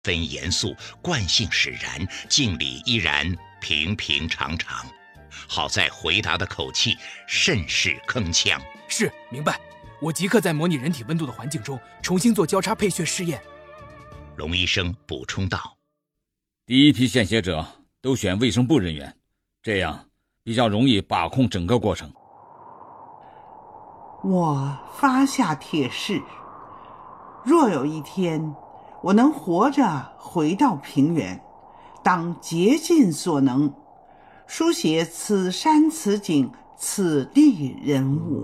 分严肃，惯性使然，敬礼依然平平常常。好在回答的口气甚是铿锵。 是，明白。我即刻在模拟人体温度的环境中重新做交叉配穴试验。 龙医生补充道： 第一批献血者都选卫生部人员，这样比较容易把控整个过程。 我发下帖誓，若有一天我能活着回到平原，当竭尽所能书写此山此景此地人物。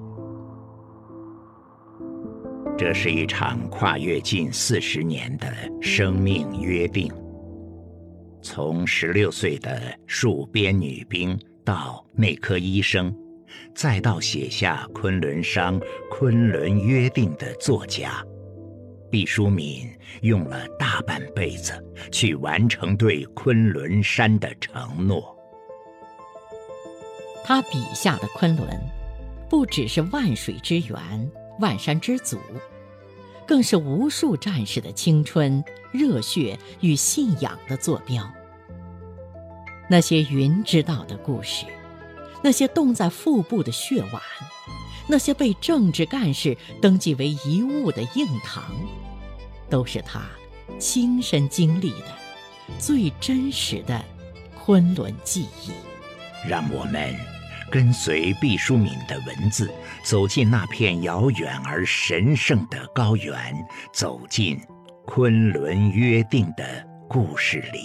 这是一场跨越近40年的生命约定。从16岁的戍边女兵到内科医生，再到写下《昆仑商》《昆仑约定》的作家，毕淑敏用了大半辈子去完成对昆仑山的承诺。 他笔下的昆仑，不只是万水之源、万山之祖，更是无数战士的青春、热血与信仰的坐标。那些云知道的故事，那些冻在腹部的血碗，那些被政治干事登记为遗物的硬糖，都是他亲身经历的最真实的昆仑记忆。 让我们跟随毕淑敏的文字，走进那片遥远而神圣的高原，走进昆仑约定的故事里。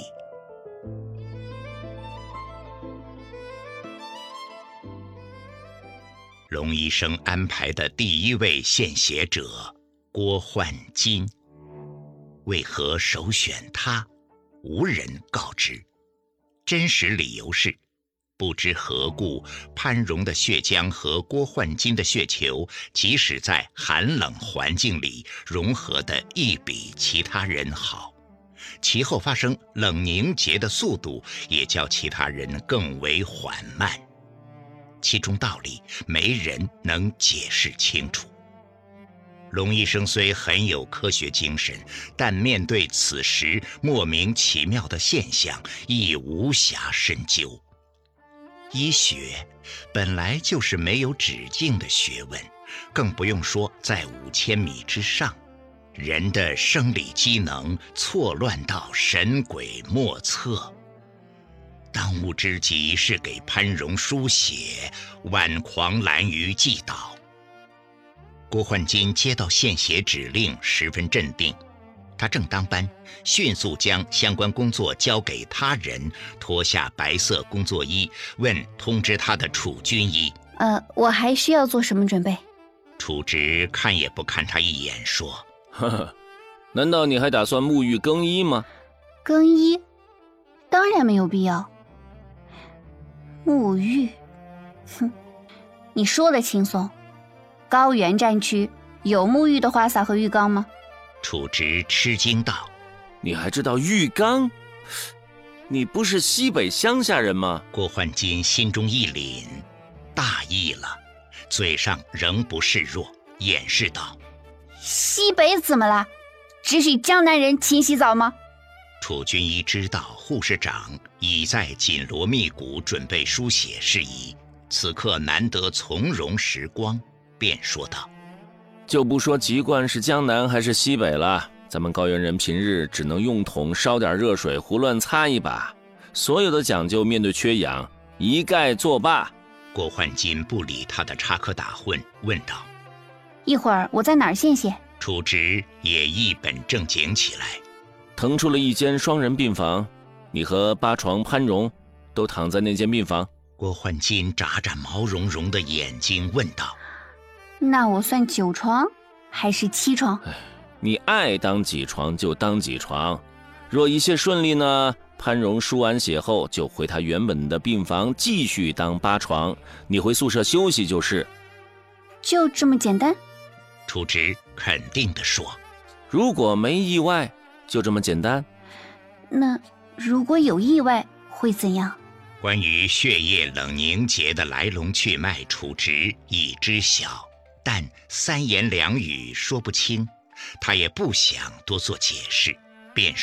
龙医生安排的第一位献血者郭焕金，为何首选他，无人告知。真实理由是，不知何故，潘荣的血浆和郭焕金的血球，即使在寒冷环境里融合得亦比其他人好，其后发生冷凝结的速度也较其他人更为缓慢。其中道理没人能解释清楚。龙医生虽很有科学精神，但面对此时莫名其妙的现象，亦无暇深究。医学本来就是没有止境的学问，更不用说在5000米之上，人的生理机能错乱到神鬼莫测。当务之急是给潘荣输血，挽狂澜于既倒。郭焕金接到献血指令，十分镇定。他正当班，迅速将相关工作交给他人，脱下白色工作衣，问通知他的楚军医： 我还需要做什么准备？ 楚直看也不看他一眼，说： 呵呵，难道你还打算沐浴更衣吗？ 更衣？当然没有必要。沐浴？哼，你说的轻松。高原战区有沐浴的花洒和浴缸吗？ 楚直吃惊道： 你还知道浴缸？你不是西北乡下人吗？ 郭焕金心中一凛，大意了，嘴上仍不示弱，掩饰道： 西北怎么了？只许江南人勤洗澡吗？ 楚军医知道护士长已在紧锣密鼓准备输血事宜，此刻难得从容时光，便说道： 就不说籍贯是江南还是西北了，咱们高原人平日只能用桶烧点热水胡乱擦一把，所有的讲究面对缺氧一概作罢。 郭焕金不理他的插科打诨，问道： 一会儿我在哪儿献血？ 楚直也一本正经起来： 腾出了一间双人病房，你和八床潘荣都躺在那间病房。 郭焕金眨眨毛茸茸的眼睛问道： 那我算9床还是7床？ 你爱当几床就当几床，若一切顺利呢，潘荣输完血后就回他原本的病房继续当8床，你回宿舍休息就是。 就这么简单？ 楚直肯定地说： 如果没意外就这么简单。 那如果有意外会怎样？ 关于血液冷凝结的来龙去脉，楚直已知晓，但3言2语说不清，他也不想多做解释。 便